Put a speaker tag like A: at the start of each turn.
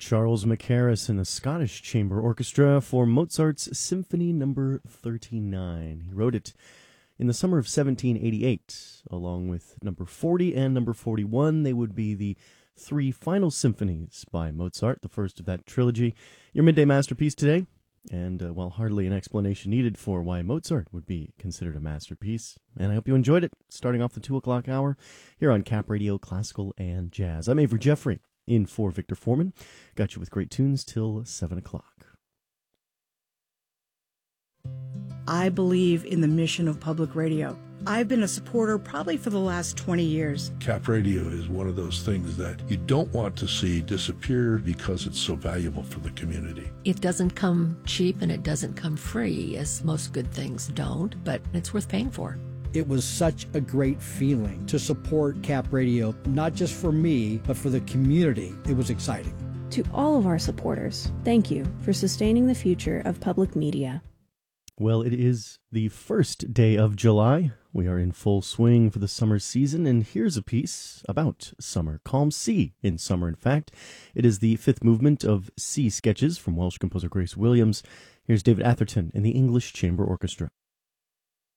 A: Charles Mackerras and the Scottish Chamber Orchestra for Mozart's Symphony No. 39. He wrote it in the summer of 1788. Along with No. 40 and No. 41, they would be the three final symphonies by Mozart, the first of that trilogy. Your midday masterpiece today, and while hardly an explanation needed for why Mozart would be considered a masterpiece, and I hope you enjoyed it, starting off the 2 o'clock hour here on Cap Radio Classical and Jazz. I'm Avery Jeffrey, in for Victor Foreman. Got you with great tunes till 7 o'clock.
B: I believe in the mission of public radio. I've been a supporter probably for the last 20 years.
C: Cap Radio is one of those things that you don't want to see disappear because it's so valuable for the community.
D: It doesn't come cheap and it doesn't come free, as most good things don't, but it's worth paying for.
E: It was such a great feeling to support Cap Radio, not just for me, but for the community. It was exciting.
F: To all of our supporters, thank you for sustaining the future of public media.
A: Well, it is the first day of July. We are in full swing for the summer season, and here's a piece about summer. Calm Sea in summer, in fact. It is the fifth movement of Sea Sketches from Welsh composer Grace Williams. Here's David Atherton and the English Chamber Orchestra.